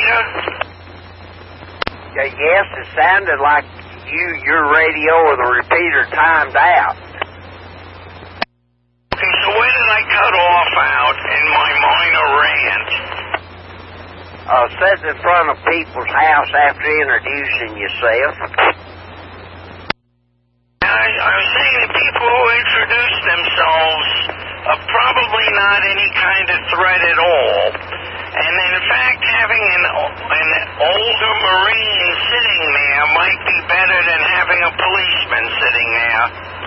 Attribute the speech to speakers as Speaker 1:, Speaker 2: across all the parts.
Speaker 1: operator?
Speaker 2: Yes, it sounded like your radio or the repeater timed out.
Speaker 1: Okay, so where did I cut off out in my minor rant?
Speaker 2: Sitting in front of people's house after introducing yourself.
Speaker 1: I was saying the people who introduce themselves are probably not any kind of threat at all. And in fact, having an older Marine sitting there might be better than having a policeman sitting there.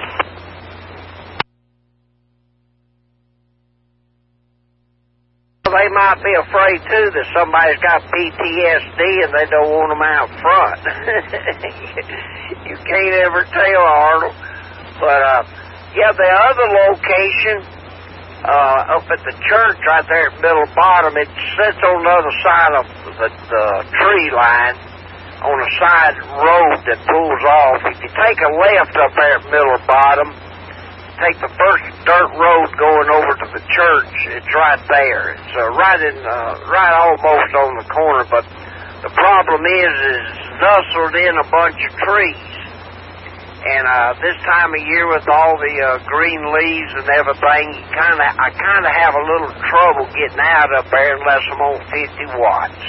Speaker 2: They might be afraid, too, that somebody's got PTSD and they don't want them out front. You can't ever tell, Arnold. But, yeah, the other location, up at the church right there at Middle Bottom, it sits on the other side of the tree line on a side road that pulls off. If you take a left up there at Middle Bottom, take the first dirt road going over to the church, it's right there. It's right almost on the corner, but the problem is nestled in a bunch of trees. And this time of year with all the green leaves and everything, I kind of have a little trouble getting out up there unless I'm on 50 watts.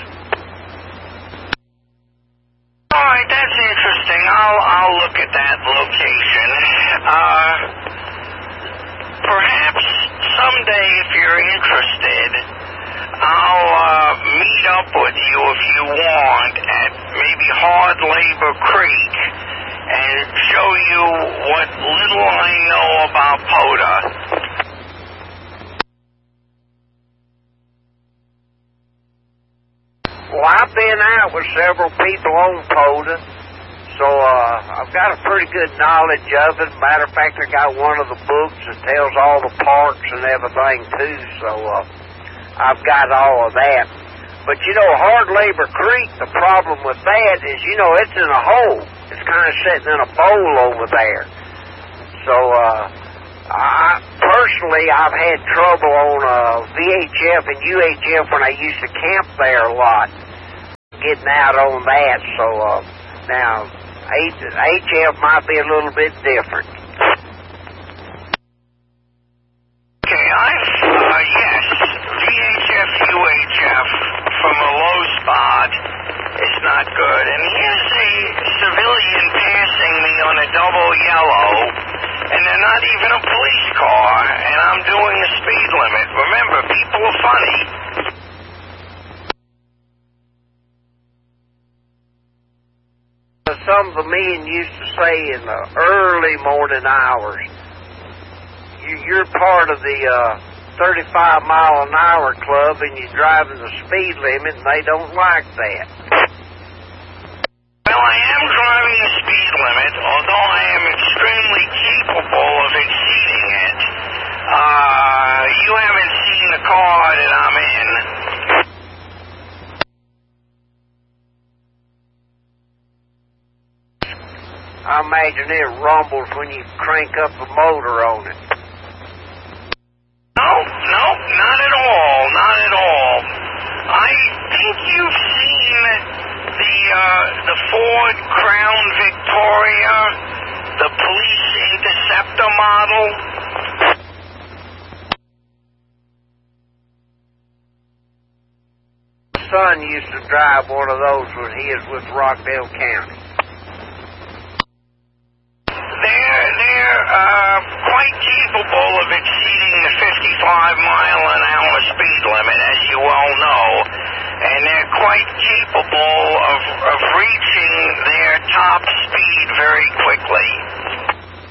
Speaker 1: All right, that's interesting. I'll look at that location. Perhaps someday, if you're interested, I'll meet up with you if you want at maybe Hard Labor Creek and show you what little I know about POTA.
Speaker 2: Well, I've been out with several people on POTA, so I've got a pretty good knowledge of it. Matter of fact, I got one of the books that tells all the parks and everything, too, so I've got all of that. But, Hard Labor Creek, the problem with that is, it's in a hole. It's kind of sitting in a bowl over there. So, I've had trouble on VHF and UHF when I used to camp there a lot, getting out on that. So, now, HF might be a little bit different.
Speaker 1: Okay, yes, VHF, UHF from a low spot is not good. And here's a civilian passing me on a double yellow, and they're not even a police car, and I'm doing the speed limit. Remember, people are funny.
Speaker 2: Some of the men used to say in the early morning hours, you're part of the 35-mile-an-hour club and you're driving the speed limit, and they don't like that.
Speaker 1: Well, I am driving the speed limit, although I am extremely capable of exceeding it. You haven't seen the car that I'm in.
Speaker 2: I imagine it rumbles when you crank up the motor on it.
Speaker 1: No, not at all, not at all. I think you've seen the Ford Crown Victoria, the police interceptor model.
Speaker 2: My son used to drive one of those when he was with Rockdale County.
Speaker 1: They're quite capable of exceeding the 55-mile-an-hour speed limit, as you well know, and they're quite capable of reaching their top speed very quickly.